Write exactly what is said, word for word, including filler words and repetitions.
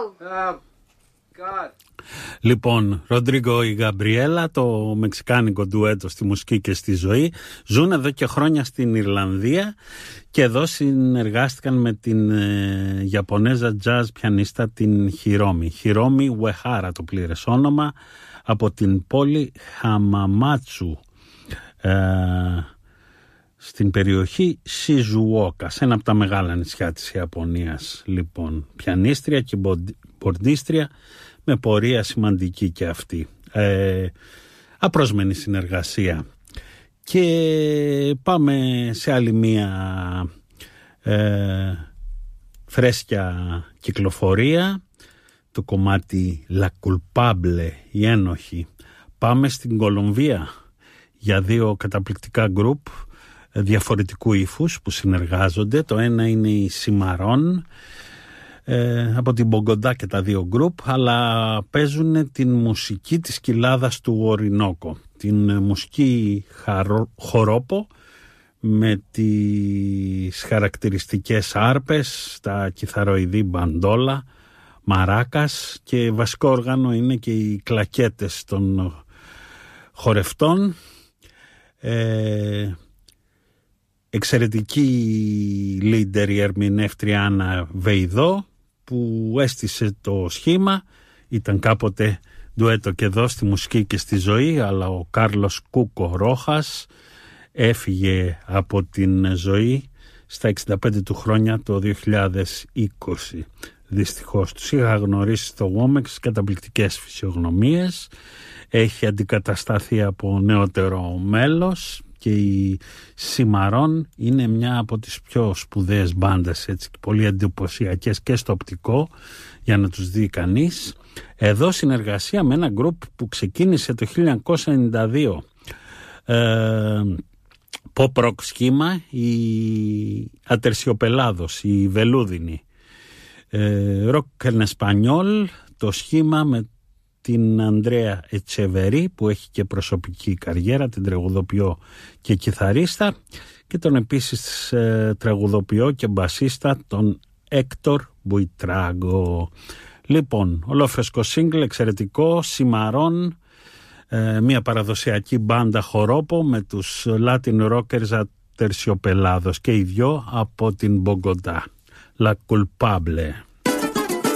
Oh, God. Λοιπόν, Ροντρίγκο η Γαμπριέλα, το μεξικάνικο ντουέτο στη μουσική και στη ζωή, ζουν εδώ και χρόνια στην Ιρλανδία και εδώ συνεργάστηκαν με την ε, Ιαπωνέζα jazz πιανίστα την Χιρόμι. Χιρόμι Ουεχάρα το πλήρες όνομα, από την πόλη Χαμαμάτσου, ε, στην περιοχή Σιζουόκα, σε ένα από τα μεγάλα νησιά της Ιαπωνίας. Λοιπόν, πιανίστρια και μπορντίστρια με πορεία σημαντική και αυτή. Ε, απρόσμενη συνεργασία. Και πάμε σε άλλη μία ε, φρέσκια κυκλοφορία, το κομμάτι La Culpable, η ένοχη. Πάμε στην Κολομβία για δύο καταπληκτικά γκρουπ διαφορετικού ύφους που συνεργάζονται. Το ένα είναι η Σιμαρών, ε, από την Μπογκοντά και τα δύο γκρουπ, αλλά παίζουν την μουσική της κοιλάδας του Ορινόκο, την μουσική χαρο, χορόπο με τις χαρακτηριστικές άρπες, τα κιθαροειδή μπαντόλα, μαράκας, και βασικό όργανο είναι και οι κλακέτες των χορευτών. ε, Εξαιρετική leader η ερμηνεύτρια Άννα Βεϊδό, που έστησε το σχήμα. Ήταν κάποτε ντουέτο και εδώ στη μουσική και στη ζωή, αλλά ο Κάρλος Κούκο Ρόχας έφυγε από την ζωή στα εξήντα πέντε του χρόνια το δύο χιλιάδες είκοσι. Δυστυχώς τους είχα γνωρίσει στο Γόμεξ, καταπληκτικές φυσιογνωμίες. Έχει αντικατασταθεί από νεότερο μέλος και η Σιμαρών είναι μια από τις πιο σπουδαίες μπάντες, έτσι, πολύ εντυπωσιακές και στο οπτικό για να τους δει κανείς. Εδώ συνεργασία με ένα γκρουπ που ξεκίνησε το χίλια εννιακόσια ενενήντα δύο, ε, pop rock σχήμα, η Ατερσιοπελάδος, η Βελούδινη, ε, rock en español, το σχήμα με την Ανδρέα Ετσεβερή, που έχει και προσωπική καριέρα, την τραγουδοποιό και κιθαρίστα, και τον επίσης ε, τραγουδοποιό και μπασίστα τον Έκτορ Μπουιτράγκο. Λοιπόν, ολόφρεσκο σύγκλ, εξαιρετικό, Σιμαρών, ε, μια παραδοσιακή μπάντα χορόπο με τους Latin Rockers Ατερσιοπελάδος, και οι δυο από την Μπογκοντά. La Culpable.